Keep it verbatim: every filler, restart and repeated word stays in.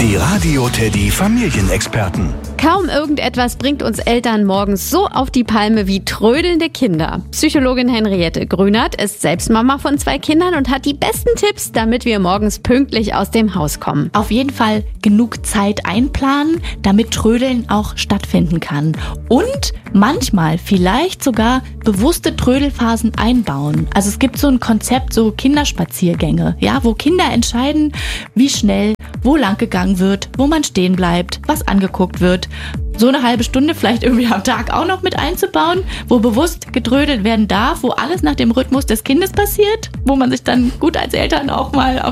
Die Radio Teddy Familienexperten. Kaum irgendetwas bringt uns Eltern morgens so auf die Palme wie trödelnde Kinder. Psychologin Henriette Grünert ist selbst Mama von zwei Kindern und hat die besten Tipps, damit wir morgens pünktlich aus dem Haus kommen. Auf jeden Fall genug Zeit einplanen, damit Trödeln auch stattfinden kann. Und manchmal vielleicht sogar bewusste Trödelphasen einbauen. Also es gibt so ein Konzept, so Kinderspaziergänge, ja, wo Kinder entscheiden, wie schnell, wo lang gegangen wird, wo man stehen bleibt, was angeguckt wird. So eine halbe Stunde vielleicht irgendwie am Tag auch noch mit einzubauen, wo bewusst getrödelt werden darf, wo alles nach dem Rhythmus des Kindes passiert, wo man sich dann gut als Eltern auch mal auf